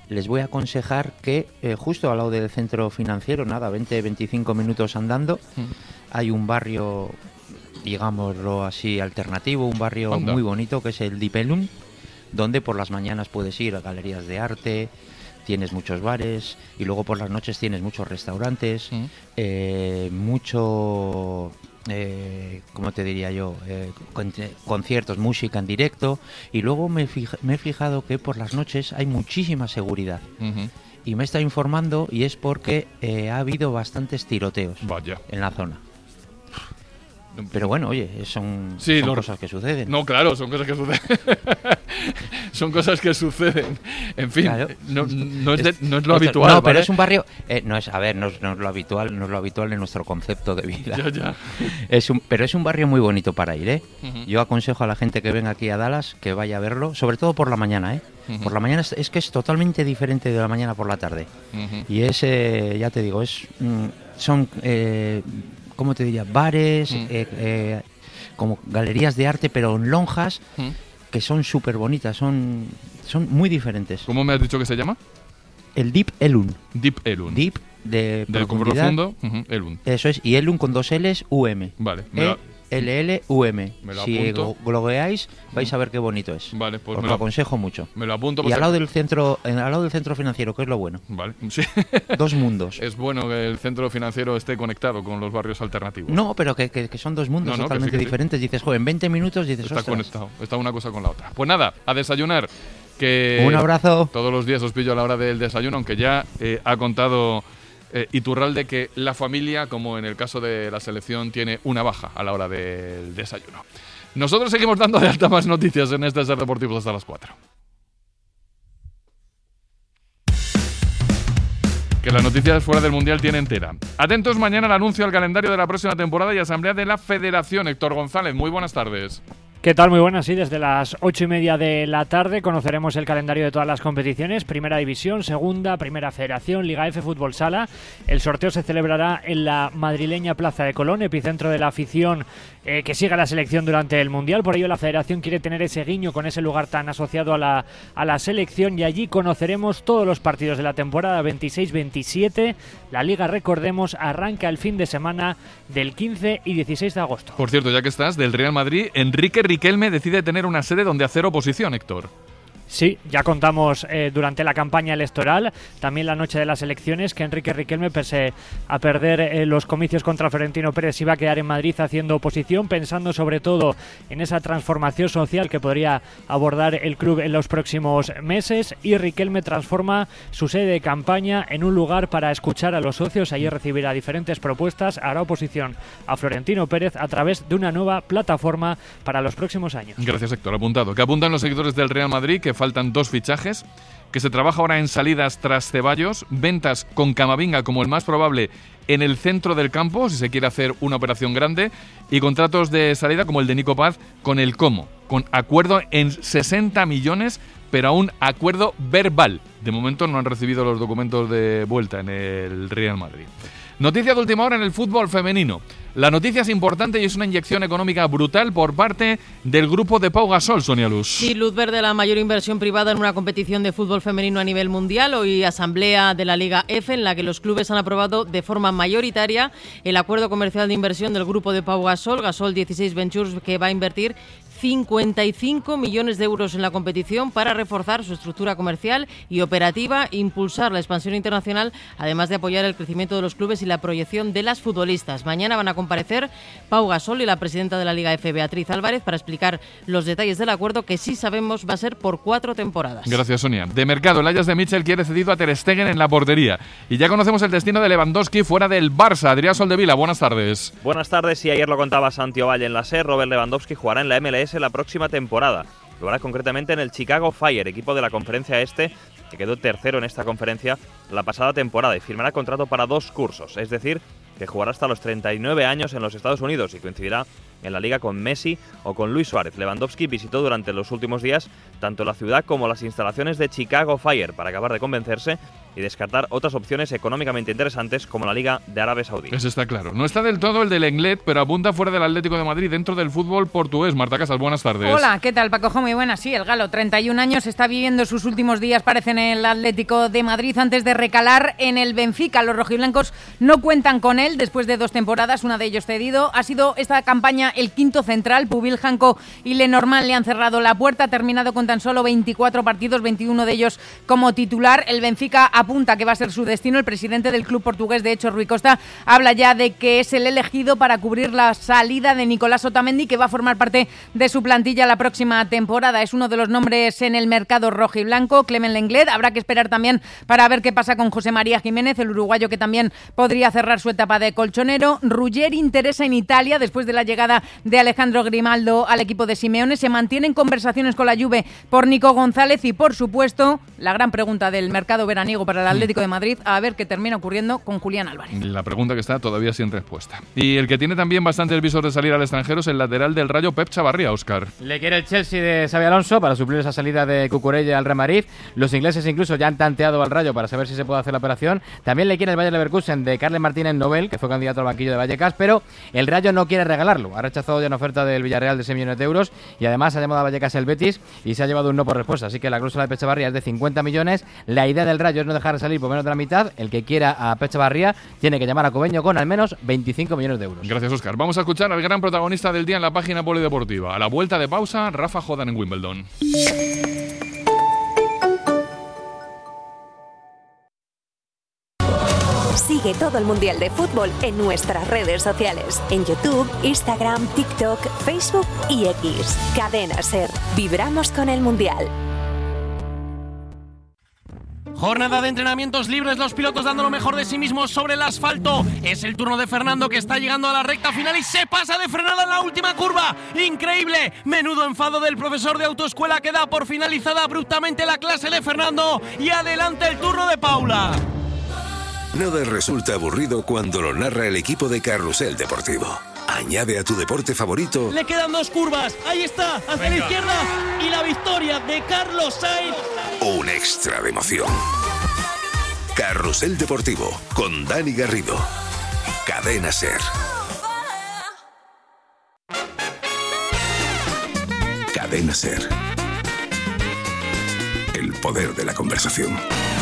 les voy a aconsejar que justo al lado del centro financiero, nada, 20-25 minutos andando, hay un barrio, digámoslo así, alternativo, un barrio muy bonito que es el Deep Ellum, donde por las mañanas puedes ir a galerías de arte, tienes muchos bares y luego por las noches tienes muchos restaurantes, mucho... ¿cómo te diría yo? Conciertos, música en directo, y luego me he fijado que por las noches hay muchísima seguridad. Y me he estado informando y es porque ha habido bastantes tiroteos en la zona. Pero bueno, oye, son cosas que suceden. No, claro, son cosas que suceden. Son cosas que suceden. En fin, claro. no es lo habitual. No, ¿vale? Pero es un barrio... no es lo habitual en nuestro concepto de vida. Ya. Pero es un barrio muy bonito para ir, ¿eh? Yo aconsejo a la gente que venga aquí a Dallas que vaya a verlo, sobre todo por la mañana, ¿eh? Por la mañana es que es totalmente diferente de la mañana por la tarde. Y es, ya te digo, son... ¿cómo te diría? Bares, como galerías de arte, pero en lonjas, que son súper bonitas, son muy diferentes. ¿Cómo me has dicho que se llama? El Deep Ellum. Deep Ellum. Deep de profundidad. Profundo, Ellum. Eso es, y Ellum con 2 L's, U-M. Vale. LLUM. Si apunto. Glogueáis, vais a ver qué bonito es. Vale, pues os lo aconsejo mucho. Me lo apunto. Y al lado del centro financiero, que es lo bueno. Vale, sí. 2 mundos. Es bueno que el centro financiero esté conectado con los barrios alternativos. No, pero que son 2 mundos totalmente diferentes. Dices, joder, en 20 minutos dices, está conectado, está una cosa con la otra. Pues nada, a desayunar. Que un abrazo. Todos los días os pillo a la hora del desayuno, aunque ya ha contado Iturralde que la familia, como en el caso de la selección, tiene una baja a la hora del desayuno. Nosotros seguimos dando de alta más noticias en este Ser Deportivos hasta las 4. Que las noticias fuera del Mundial tienen tela. Atentos mañana al anuncio del calendario de la próxima temporada y asamblea de la Federación. Héctor González, muy buenas tardes. ¿Qué tal? Muy buenas, sí, desde las 8:30 de la tarde conoceremos el calendario de todas las competiciones, Primera División, Segunda, Primera Federación, Liga F, Fútbol Sala. El sorteo se celebrará en la madrileña Plaza de Colón, epicentro de la afición que sigue a la selección durante el Mundial. Por ello la Federación quiere tener ese guiño con ese lugar tan asociado a la selección, y allí conoceremos todos los partidos de la temporada 26-27. La Liga, recordemos, arranca el fin de semana del 15 y 16 de agosto. Por cierto, ya que estás, del Real Madrid, Enrique Riquelme decide tener una sede donde hacer oposición, Héctor. Sí, ya contamos durante la campaña electoral, también la noche de las elecciones, que Enrique Riquelme, pese a perder los comicios contra Florentino Pérez, iba a quedar en Madrid haciendo oposición, pensando sobre todo en esa transformación social que podría abordar el club en los próximos meses, y Riquelme transforma su sede de campaña en un lugar para escuchar a los socios. Allí recibirá diferentes propuestas, hará oposición a Florentino Pérez a través de una nueva plataforma para los próximos años. Gracias, Héctor. Apuntado. Que apuntan los seguidores del Real Madrid que faltan 2 fichajes, que se trabaja ahora en salidas tras Ceballos, ventas con Camavinga como el más probable en el centro del campo, si se quiere hacer una operación grande, y contratos de salida como el de Nico Paz con el Como, con acuerdo en 60 millones, pero aún acuerdo verbal. De momento no han recibido los documentos de vuelta en el Real Madrid. Noticia de última hora en el fútbol femenino. La noticia es importante y es una inyección económica brutal por parte del grupo de Pau Gasol, Sonia Luz. Sí, luz verde, la mayor inversión privada en una competición de fútbol femenino a nivel mundial. Hoy asamblea de la Liga F, en la que los clubes han aprobado de forma mayoritaria el acuerdo comercial de inversión del grupo de Pau Gasol, Gasol 16 Ventures, que va a invertir 55 millones de euros en la competición para reforzar su estructura comercial y operativa, impulsar la expansión internacional, además de apoyar el crecimiento de los clubes y la proyección de las futbolistas. Mañana van a comparecer Pau Gasol y la presidenta de la Liga F, Beatriz Álvarez, para explicar los detalles del acuerdo, que sí sabemos va a ser por 4 temporadas. Gracias, Sonia. De mercado, el Ajax de Mitchell quiere cedido a Ter Stegen en la portería. Y ya conocemos el destino de Lewandowski fuera del Barça. Adrián Soldevila, buenas tardes. Buenas tardes, y ayer lo contaba Santiago Valle en la SER. Robert Lewandowski jugará en la MLS la próxima temporada. Lo hará concretamente en el Chicago Fire, equipo de la Conferencia Este, que quedó tercero en esta conferencia la pasada temporada, y firmará contrato para 2 cursos, es decir, que jugará hasta los 39 años en los Estados Unidos y coincidirá en la Liga con Messi o con Luis Suárez. Lewandowski visitó durante los últimos días tanto la ciudad como las instalaciones de Chicago Fire para acabar de convencerse y descartar otras opciones económicamente interesantes como la Liga de Arabia Saudí. Eso está claro. No está del todo el del Lenglet, pero apunta fuera del Atlético de Madrid dentro del fútbol portugués. Marta Casas, buenas tardes. Hola, ¿qué tal, Paco? Muy buenas. Sí, el Galo, 31 años, está viviendo sus últimos días, parece, en el Atlético de Madrid antes de recalar en el Benfica. Los rojiblancos no cuentan con él después de 2 temporadas, una de ellos cedido. Ha sido esta campaña el quinto central. Pubil, Janko y Lenormand le han cerrado la puerta. Ha terminado con tan solo 24 partidos, 21 de ellos como titular. El Benfica apunta que va a ser su destino. El presidente del club portugués, de hecho, Rui Costa, habla ya de que es el elegido para cubrir la salida de Nicolás Otamendi, que va a formar parte de su plantilla la próxima temporada. Es uno de los nombres en el mercado rojiblanco. Clement Lenglet. Habrá que esperar también para ver qué pasa con José María Jiménez, el uruguayo, que también podría cerrar su etapa de colchonero. Ruggeri interesa en Italia después de la llegada de Alejandro Grimaldo al equipo de Simeone. Se mantienen conversaciones con la Juve por Nico González y, por supuesto, la gran pregunta del mercado veraniego para el Atlético de Madrid, a ver qué termina ocurriendo con Julián Álvarez. La pregunta que está todavía sin respuesta. Y el que tiene también bastante el visor de salir al extranjero es el lateral del Rayo, Pep Chavarría, Óscar. Le quiere el Chelsea de Xabi Alonso para suplir esa salida de Cucurella al Real Madrid. Los ingleses incluso ya han tanteado al Rayo para saber si se puede hacer la operación. También le quiere el Bayer Leverkusen de Carles Martínez Nobel, que fue candidato al banquillo de Vallecas, pero el Rayo no quiere regalarlo. Ha rechazado ya una oferta del Villarreal de 6 millones de euros y además ha llamado a Vallecas el Betis y se ha llevado un no por respuesta. Así que la cláusula de Pep Chavarría es de 50 millones. La idea del Rayo es no dejar salir por menos de la mitad. El que quiera a Pep Chavarría tiene que llamar a Cobeño con al menos 25 millones de euros. Gracias, Óscar. Vamos a escuchar al gran protagonista del día en la página polideportiva. A la vuelta de pausa, Rafa Jodan en Wimbledon. Sigue todo el Mundial de Fútbol en nuestras redes sociales. En YouTube, Instagram, TikTok, Facebook y X. Cadena SER. Vibramos con el Mundial. Jornada de entrenamientos libres, los pilotos dando lo mejor de sí mismos sobre el asfalto. Es el turno de Fernando, que está llegando a la recta final y se pasa de frenada en la última curva. ¡Increíble! Menudo enfado del profesor de autoescuela, que da por finalizada abruptamente la clase de Fernando. Y adelante el turno de Paula. Nada resulta aburrido cuando lo narra el equipo de Carrusel Deportivo. Añade a tu deporte favorito. Le quedan 2 curvas. Ahí está, hacia la izquierda. Y la victoria de Carlos Sainz. Un extra de emoción. Carrusel Deportivo con Dani Garrido. Cadena SER. Cadena SER. El poder de la conversación.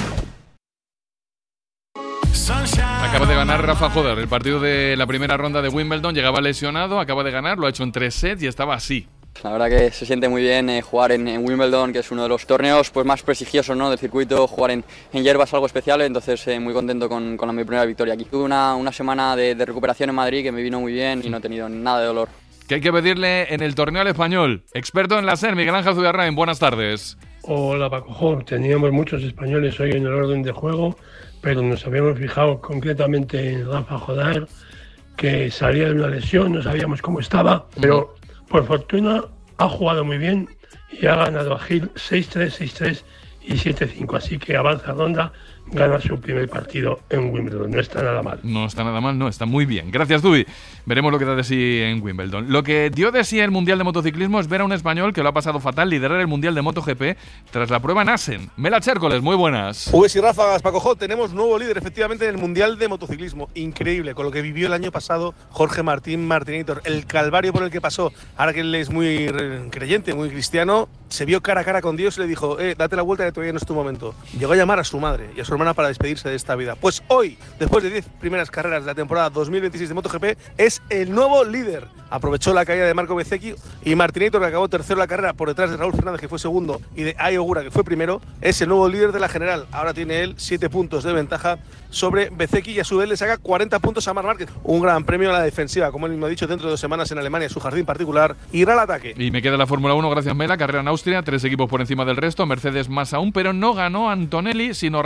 Acaba de ganar Rafa Jodan el partido de la primera ronda de Wimbledon. Llegaba lesionado, acaba de ganar, lo ha hecho en 3 sets y estaba así. La verdad que se siente muy bien jugar en Wimbledon, que es uno de los torneos pues más prestigiosos, ¿no?, del circuito. Jugar en hierba es algo especial, entonces muy contento con mi primera victoria aquí. Tuve una semana de recuperación en Madrid que me vino muy bien y no he tenido nada de dolor. ¿Qué hay que pedirle en el torneo al español? Experto en la SER, Miguel Ángel Zubiarrain, buenas tardes. Hola, Paco. Teníamos muchos españoles hoy en el orden de juego, pero nos habíamos fijado concretamente en Rafa Jodan, que salía de una lesión, no sabíamos cómo estaba, pero por fortuna ha jugado muy bien y ha ganado a Gil 6-3, 6-3 y 7-5, así que avanza ronda, gana su primer partido en Wimbledon. No está nada mal. No está nada mal, no, está muy bien. Gracias, Zubi. Veremos lo que da de sí en Wimbledon. Lo que dio de sí el Mundial de Motociclismo es ver a un español que lo ha pasado fatal liderar el Mundial de MotoGP tras la prueba en Assen. Mela Chércoles, muy buenas. Pues y ráfagas, Paco J, tenemos nuevo líder efectivamente en el Mundial de Motociclismo. Increíble, con lo que vivió el año pasado Jorge Martinator, el calvario por el que pasó. Ahora que él es muy creyente, muy cristiano, se vio cara a cara con Dios y le dijo, date la vuelta que todavía no es tu momento. Llegó a llamar a su madre y a su hermana para despedirse de esta vida. Pues hoy, después de 10 primeras carreras de la temporada 2026 de MotoGP, es el nuevo líder. Aprovechó la caída de Marco Bezzecchi y Martinator, que acabó tercero la carrera por detrás de Raúl Fernández, que fue segundo, y de Ai Ogura, que fue primero, es el nuevo líder de la general. Ahora tiene él 7 puntos de ventaja sobre Bezzecchi y a su vez le saca 40 puntos a Marc Márquez. Un gran premio a la defensiva, como él mismo ha dicho, dentro de 2 semanas en Alemania, su jardín particular, irá al ataque. Y me queda la Fórmula 1, gracias Mela, carrera en Austria, 3 equipos por encima del resto, Mercedes más aún, pero no ganó Antonelli, sino Russell. Juan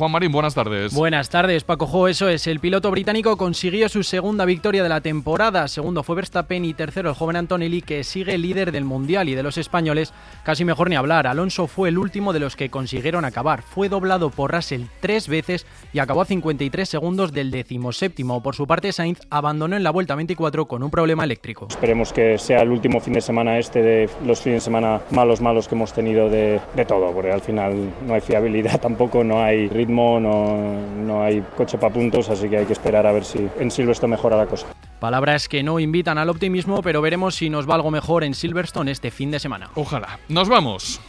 Juan Marín, buenas tardes. Buenas tardes, Paco Jo. Eso es, el piloto británico consiguió su segunda victoria de la temporada. Segundo fue Verstappen y tercero el joven Antonelli, que sigue líder del Mundial. Y de los españoles, casi mejor ni hablar. Alonso fue el último de los que consiguieron acabar. Fue doblado por Russell 3 veces y acabó a 53 segundos del 17º. Por su parte, Sainz abandonó en la vuelta 24 con un problema eléctrico. Esperemos que sea el último fin de semana de los fines de semana malos que hemos tenido de todo, porque al final no hay fiabilidad tampoco, no hay ritmo, no hay coche para puntos, así que hay que esperar a ver si en Silverstone mejora la cosa. Palabras que no invitan al optimismo, pero veremos si nos va algo mejor en Silverstone este fin de semana. Ojalá. ¡Nos vamos!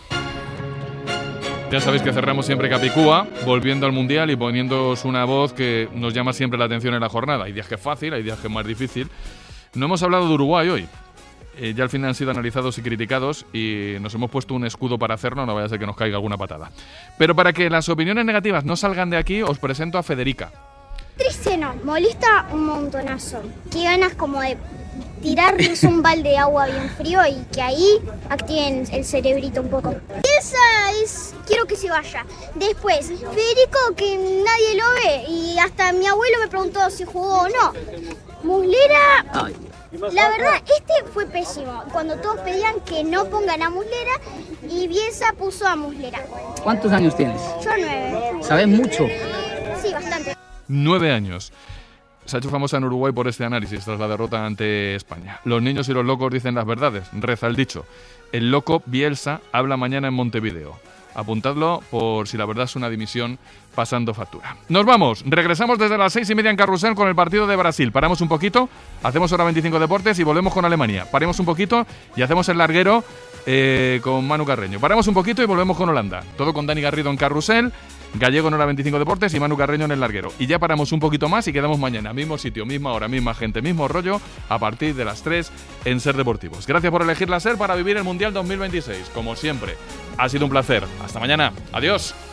Ya sabéis que cerramos siempre Capicúa, volviendo al Mundial y poniéndoos una voz que nos llama siempre la atención en la jornada. Hay días que es fácil, hay días que es más difícil. No hemos hablado de Uruguay hoy. Ya al final han sido analizados y criticados y nos hemos puesto un escudo para hacerlo, no vaya a ser que nos caiga alguna patada. Pero para que las opiniones negativas no salgan de aquí, os presento a Federica. Triste no, molesta un montonazo. Qué ganas como de tirarles un balde de agua bien frío y que ahí activen el cerebrito un poco. Quiero que se vaya. Después, Federico, que nadie lo ve y hasta mi abuelo me preguntó si jugó o no. Muslera... Ay. La verdad, fue pésimo. Cuando todos pedían que no pongan a Muslera y Bielsa puso a Muslera. ¿Cuántos años tienes? Yo 9. ¿Sabes mucho? Sí, bastante. 9 años. Se ha hecho famosa en Uruguay por este análisis tras la derrota ante España. Los niños y los locos dicen las verdades. Reza el dicho. El loco Bielsa habla mañana en Montevideo. Apuntadlo por si la verdad es una dimisión pasando factura. Nos vamos, regresamos desde las 6:30 en Carrusel con el partido de Brasil. Paramos un poquito, hacemos hora 25 deportes y volvemos con Alemania. Paremos un poquito y hacemos el larguero con Manu Carreño. Paramos un poquito y volvemos con Holanda. Todo con Dani Garrido en Carrusel, Gallego en hora 25 deportes y Manu Carreño en el larguero. Y ya paramos un poquito más y quedamos mañana. Mismo sitio, misma hora, misma gente, mismo rollo, a partir de las 3 en Ser Deportivos. Gracias por elegir la Ser para vivir el Mundial 2026. Como siempre, ha sido un placer. Hasta mañana. Adiós.